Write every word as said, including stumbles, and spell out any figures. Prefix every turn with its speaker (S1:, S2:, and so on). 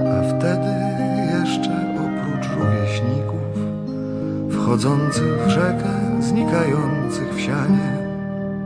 S1: A wtedy jeszcze oprócz rówieśników wchodzących w rzekę, znikających w sianie,